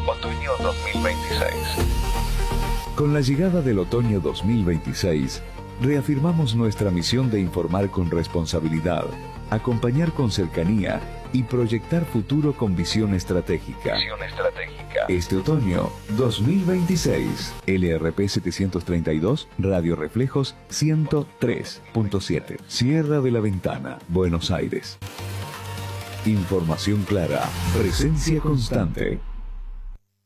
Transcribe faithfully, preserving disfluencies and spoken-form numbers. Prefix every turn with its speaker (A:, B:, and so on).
A: Otoño dos mil veintiséis.
B: Con la llegada del otoño dos mil veintiséis, reafirmamos nuestra misión de informar con responsabilidad, acompañar con cercanía y proyectar futuro con visión estratégica.
A: Visión estratégica.
B: Este otoño dos mil veintiséis, L R P setecientos treinta y dos, Radio Reflejos ciento tres punto siete, Sierra de la Ventana, Buenos Aires. Información clara, presencia constante.